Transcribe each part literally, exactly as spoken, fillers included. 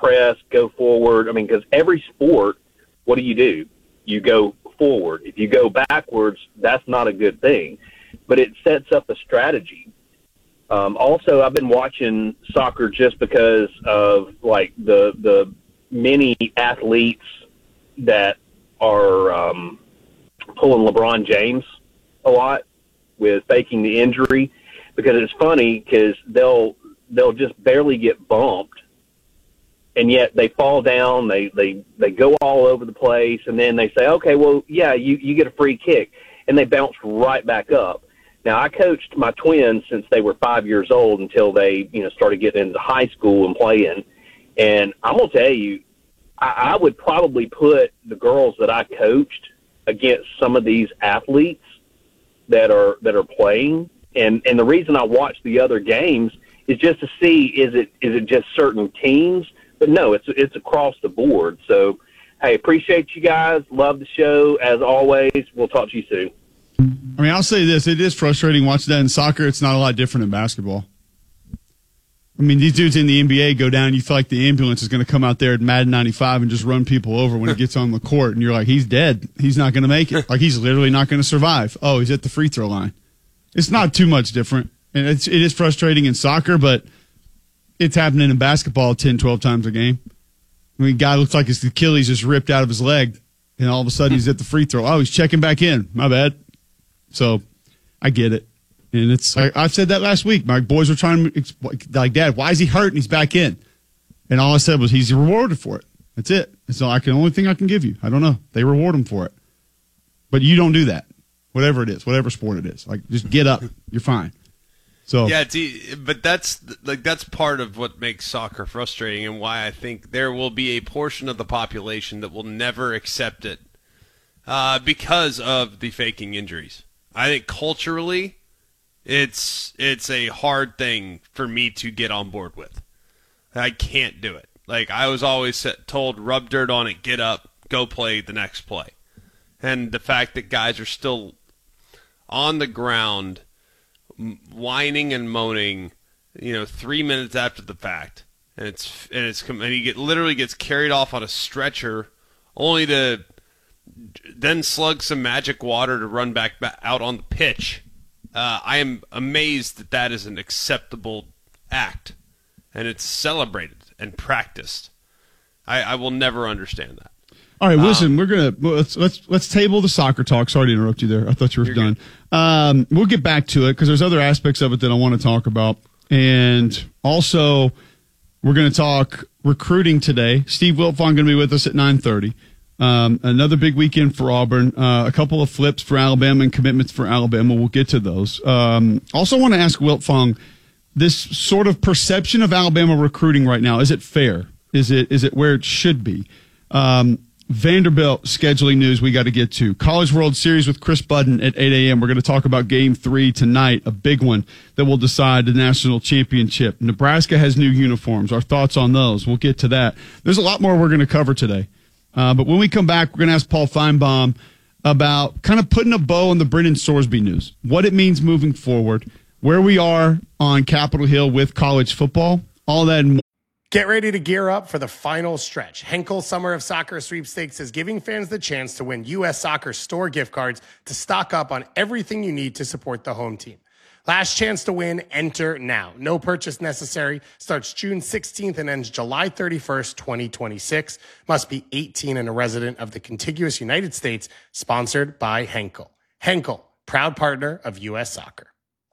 press, go forward. I mean, because every sport, what do you do? You go forward. If you go backwards, that's not a good thing. But it sets up a strategy. Um, also, I've been watching soccer just because of, like, the the many athletes that are um, pulling LeBron James a lot with faking the injury, because it's funny because they'll they'll just barely get bumped, and yet they fall down, they, they, they go all over the place, and then they say, okay, well, yeah, you, you get a free kick, and they bounce right back up. Now, I coached my twins since they were five years old until they, you know, started getting into high school and playing, and I'm going to tell you, I, I would probably put the girls that I coached against some of these athletes that are that are playing, and, and the reason I watch the other games is just to see, is it is it just certain teams? But no, it's it's across the board. So, hey, appreciate you guys. Love the show, as always. We'll talk to you soon. I mean, I'll say this. It is frustrating watching that in soccer. It's not a lot different in basketball. I mean, these dudes in the N B A go down, you feel like the ambulance is going to come out there at Madden ninety-five and just run people over when it gets on the court, and you're like, he's dead. He's not going to make it. Like, he's literally not going to survive. Oh, he's at the free throw line. It's not too much different. And it's, it is frustrating in soccer, but it's happening in basketball ten, twelve times a game. I mean, guy looks like his Achilles just ripped out of his leg, and all of a sudden he's at the free throw. Oh, he's checking back in. My bad. So I get it. And it's I, I said that last week. My boys were trying to, like, Dad, why is he hurt and he's back in? And all I said was he's rewarded for it. That's it. It's the only thing I can give you. I don't know. They reward him for it. But you don't do that, whatever it is, whatever sport it is. Like, just get up. You're fine. So yeah, it's, but that's like that's part of what makes soccer frustrating, and why I think there will be a portion of the population that will never accept it uh, because of the faking injuries. I think culturally, it's it's a hard thing for me to get on board with. I can't do it. Like, I was always told, rub dirt on it, get up, go play the next play. And the fact that guys are still on the ground whining and moaning, you know, three minutes after the fact, and it's and it's and he get literally gets carried off on a stretcher, only to then slug some magic water to run back, back out on the pitch. Uh, I am amazed that that is an acceptable act, and it's celebrated and practiced. I, I will never understand that. All right, listen, um, we're gonna let's let's let's table the soccer talk. Sorry to interrupt you there. I thought you were done. Um, we'll get back to it because there's other aspects of it that I want to talk about, and also we're going to talk recruiting today. Steve Wiltfong going to be with us at nine thirty. Um, another big weekend for Auburn. Uh, a couple of flips for Alabama and commitments for Alabama. We'll get to those. Um, also, want to ask Wiltfong this sort of perception of Alabama recruiting right now. Is it fair? Is it is it where it should be? Um, Vanderbilt scheduling news we got to get to. College World Series with Chris Budden at eight a.m. We're going to talk about game three tonight, a big one that will decide the national championship. Nebraska has new uniforms. Our thoughts on those. We'll get to that. There's a lot more we're going to cover today. Uh, but when we come back, we're going to ask Paul Feinbaum about kind of putting a bow on the Brennan Sorsby news, what it means moving forward, where we are on Capitol Hill with college football, all that and more. Get ready to gear up for the final stretch. Henkel Summer of Soccer Sweepstakes is giving fans the chance to win U S Soccer store gift cards to stock up on everything you need to support the home team. Last chance to win, enter now. No purchase necessary. Starts June sixteenth and ends July thirty-first, twenty twenty-six. Must be eighteen and a resident of the contiguous United States. Sponsored by Henkel. Henkel, proud partner of U S Soccer.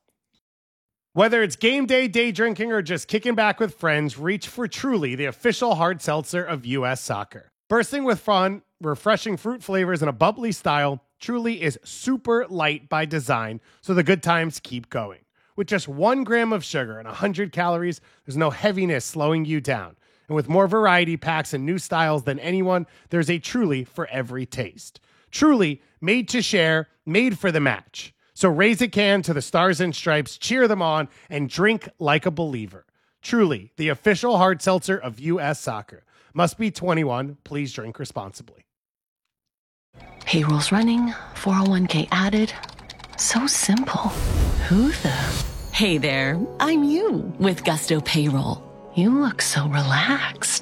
Whether it's game day, day drinking, or just kicking back with friends, reach for Truly, the official hard seltzer of U S Soccer. Bursting with fun, refreshing fruit flavors, and a bubbly style, Truly is super light by design, so the good times keep going. With just one gram of sugar and one hundred calories, there's no heaviness slowing you down. And with more variety packs and new styles than anyone, there's a Truly for every taste. Truly, made to share, made for the match. So raise a can to the Stars and Stripes, cheer them on, and drink like a believer. Truly, the official hard seltzer of U S Soccer. Must be twenty-one. Please drink responsibly. Payroll's running, four oh one k added. So simple. Who the? Hey there, I'm you with Gusto Payroll. You look so relaxed.